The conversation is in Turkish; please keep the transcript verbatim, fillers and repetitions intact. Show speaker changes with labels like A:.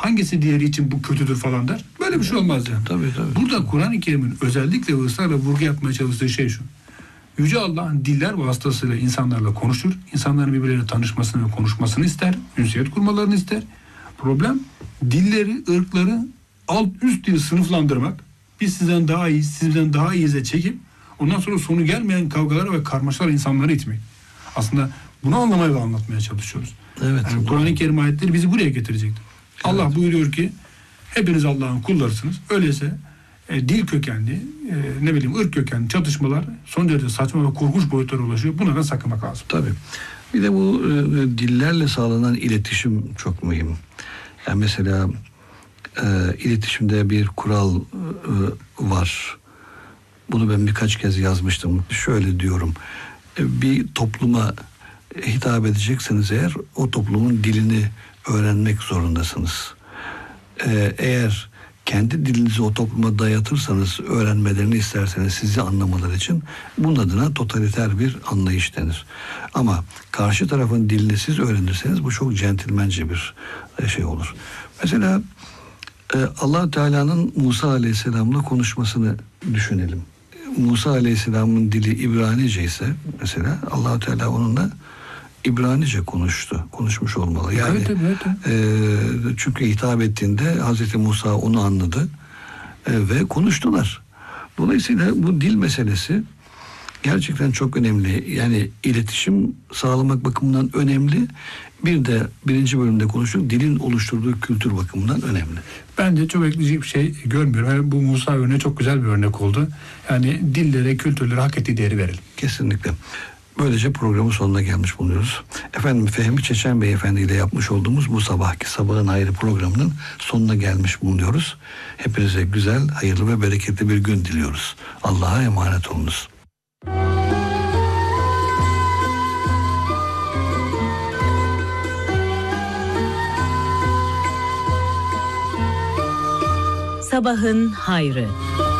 A: hangisi diğeri için bu kötüdür falan der. Böyle bir şey olmaz yani.
B: Tabii, tabii.
A: Burada Kur'an-ı Kerim'in özellikle ve ısrarla vurgu yapmaya çalıştığı şey şu. Yüce Allah'ın diller vasıtasıyla insanlarla konuşur. İnsanların birbirleriyle tanışmasını ve konuşmasını ister. Ünsiyet kurmalarını ister. Problem dilleri, ırkları alt üst diye sınıflandırmak. Biz sizden daha iyiyiz, sizden daha iyiyize çekip ondan sonra sonu gelmeyen kavgalara ve karmaşalara insanları itmek. Aslında bunu anlamaya ve anlatmaya çalışıyoruz.
B: Evet.
A: Yani Kur'an-ı Kerim ayetleri bizi buraya getirecektir. Evet. Allah buyuruyor ki hepiniz Allah'ın kullarısınız. Öyleyse e, dil kökenli, e, ne bileyim ırk kökenli çatışmalar son derece saçma ve korkunç boyutlara ulaşıyor. Bunlardan sakınmak lazım.
B: Tabii. Bir de bu e, dillerle sağlanan iletişim çok mühim. Yani mesela e, iletişimde bir kural e, var. Bunu ben birkaç kez yazmıştım. Şöyle diyorum. E, bir topluma hitap edecekseniz eğer o toplumun dilini öğrenmek zorundasınız. E, eğer kendi dilinizi o topluma dayatırsanız, öğrenmelerini isterseniz sizi anlamaları için bunun adına totaliter bir anlayış denir. Ama karşı tarafın dilini siz öğrenirseniz bu çok centilmence bir şey olur. Mesela Allah Teala'nın Musa Aleyhisselam'la konuşmasını düşünelim. Musa Aleyhisselam'ın dili İbranice ise mesela Allah Teala onunla İbranice konuştu. Konuşmuş olmalı. Yani
A: evet, evet, evet.
B: E, çünkü hitap ettiğinde Hazreti Musa onu anladı e, ve konuştular. Dolayısıyla bu dil meselesi gerçekten çok önemli. Yani iletişim sağlamak bakımından önemli. Bir de birinci bölümde konuştuk. Dilin oluşturduğu kültür bakımından önemli.
A: Bence çok ekleyecek bir şey görmüyorum. Yani bu Musa örneği çok güzel bir örnek oldu. Yani dillere, kültürlere hak ettiği değeri verelim.
B: Kesinlikle. Böylece programın sonuna gelmiş bulunuyoruz. Efendim Fehmi Çeçen Bey Efendi ile yapmış olduğumuz bu sabahki Sabahın Hayrı programının sonuna gelmiş bulunuyoruz. Hepinize güzel, hayırlı ve bereketli bir gün diliyoruz. Allah'a emanet olunuz.
C: Sabahın Hayrı.